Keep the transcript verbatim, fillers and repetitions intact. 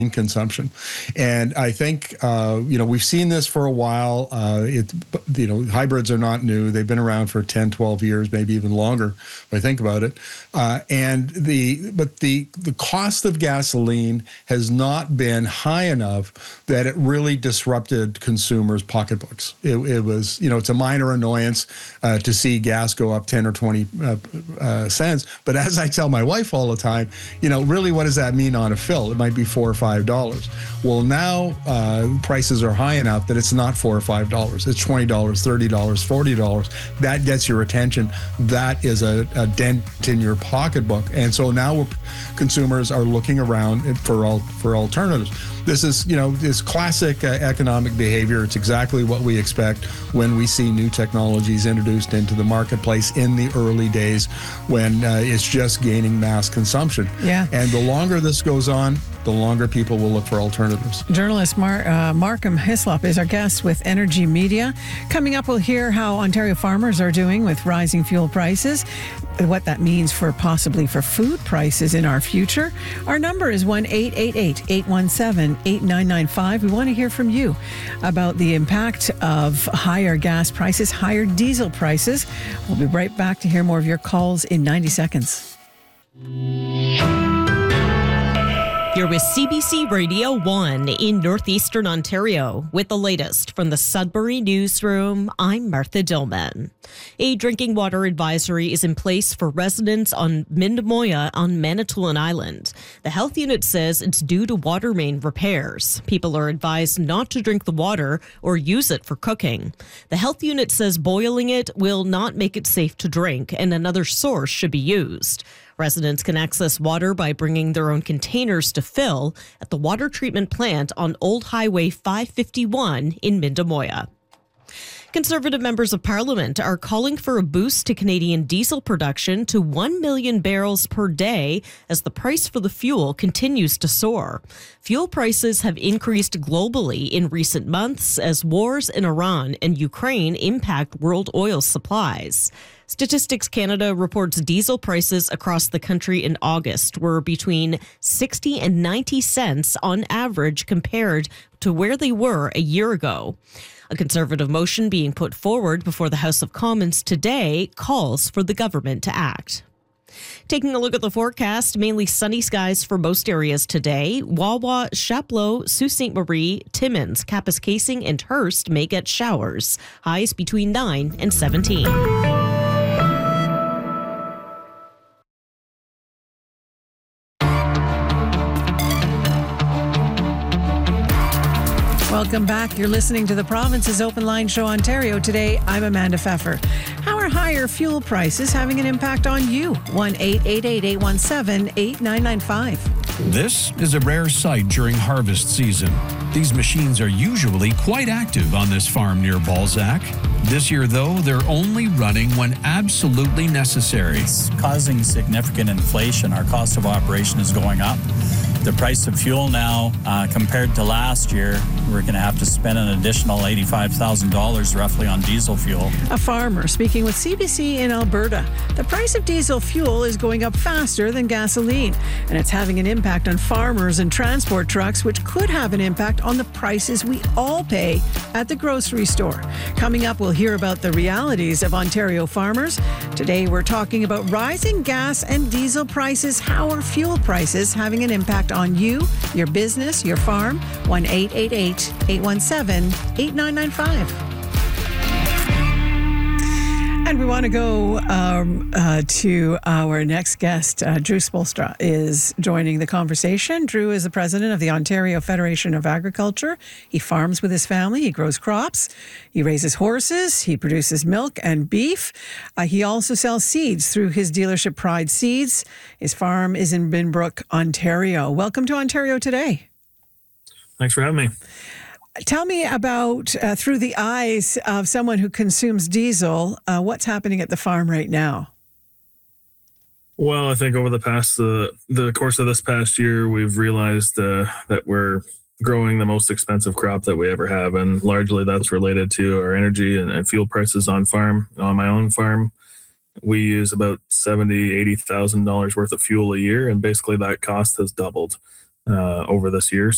consumption. And I think, uh, you know, we've seen this for a while. Uh, it, you know, hybrids are not new. They've been around for ten, twelve years, maybe even longer, if I think about it. Uh, and the, but the, the cost of gasoline has not been high enough that it really disrupted consumers' pocketbooks. It, it was, you know, it's a minor annoyance uh, to see gas go up ten or twenty uh, uh, cents. But as I tell my wife all the time, you know, really, what does that mean on a fill? It might be four or five dollars. Well, now uh, prices are high enough that it's not four or five dollars. It's twenty dollars, thirty dollars, forty dollars. That gets your attention. That is a, a dent in your pocketbook. And so now consumers are looking around for all for alternatives. This is, you know, this classic uh, economic behavior. It's exactly what we expect when we see new technologies introduced into the marketplace in the early days when uh, it's just gaining mass consumption. Yeah. And the longer this goes on, the longer people will look for alternatives. Journalist Mar- uh, Markham Hislop is our guest with Energy Media. Coming up, we'll hear how Ontario farmers are doing with rising fuel prices, what that means for possibly for food prices in our future. Our number is one eight eight eight, eight one seven, eight nine nine five. We want to hear from you about the impact of higher gas prices, higher diesel prices. We'll be right back to hear more of your calls in ninety seconds. You're with C B C Radio one in Northeastern Ontario. With the latest from the Sudbury Newsroom, I'm Martha Dillman. A drinking water advisory is in place for residents on Mindemoya on Manitoulin Island. The health unit says it's due to water main repairs. People are advised not to drink the water or use it for cooking. The health unit says boiling it will not make it safe to drink, and another source should be used. Residents can access water by bringing their own containers to fill at the water treatment plant on Old Highway five fifty-one in Mindemoya. Conservative members of Parliament are calling for a boost to Canadian diesel production to one million barrels per day as the price for the fuel continues to soar. Fuel prices have increased globally in recent months as wars in Iran and Ukraine impact world oil supplies. Statistics Canada reports diesel prices across the country in August were between sixty and ninety cents on average compared to where they were a year ago. A Conservative motion being put forward before the House of Commons today calls for the government to act. Taking a look at the forecast, mainly sunny skies for most areas today. Wawa, Chapleau, Sault Ste. Marie, Timmins, Kapuskasing, and Hearst may get showers. Highs between nine and seventeen. Welcome back. You're listening to the Province's Open Line Show Ontario. Today, I'm Amanda Pfeffer. How are higher fuel prices having an impact on you? one eight eight eight, eight one seven, eight nine nine five. This is a rare sight during harvest season. These machines are usually quite active on this farm near Balzac. This year, though, they're only running when absolutely necessary. It's causing significant inflation. Our cost of operation is going up. The price of fuel now, uh, compared to last year, we're going to have to spend an additional eighty-five thousand dollars roughly on diesel fuel. A farmer speaking with C B C in Alberta. The price of diesel fuel is going up faster than gasoline, and it's having an impact on farmers and transport trucks, which could have an impact on the prices we all pay at the grocery store. Coming up, we'll hear about the realities of Ontario farmers. Today, we're talking about rising gas and diesel prices. How are fuel prices having an impact on you, your business, your farm? one eight eight eight, eight one seven, eight nine nine five. And we want to go um, uh, to our next guest. Uh, Drew Spoelstra is joining the conversation. Drew is the president of the Ontario Federation of Agriculture. He farms with his family. He grows crops. He raises horses. He produces milk and beef. Uh, he also sells seeds through his dealership Pride Seeds. His farm is in Binbrook, Ontario. Welcome to Ontario Today. Thanks for having me. Tell me about, uh, through the eyes of someone who consumes diesel, uh, what's happening at the farm right now? Well, I think over the past, uh, the course of this past year, we've realized uh, that we're growing the most expensive crop that we ever have. And largely that's related to our energy and, and fuel prices on farm. On my own farm, we use about seventy thousand dollars, eighty thousand dollars worth of fuel a year. And basically that cost has doubled uh, over this year.